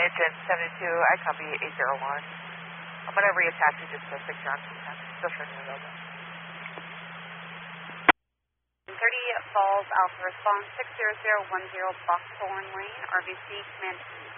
Engine 72, I copy 801. I'm going to reattach you just to fix your on still showing you available. 30 Falls Alpha Response 60010 Buckhorn Lane, RBC Command.